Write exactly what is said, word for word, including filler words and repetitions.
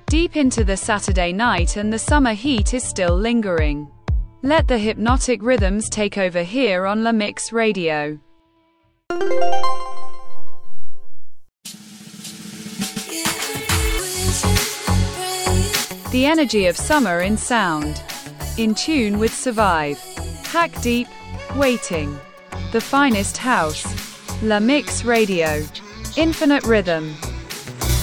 Deep into the Saturday night and the summer heat is still lingering. Let the hypnotic rhythms take over here on La Mix Radio. The energy of summer in sound. In tune with Survive. Hack Deep. Waiting. The finest house. La Mix Radio. Infinite rhythm.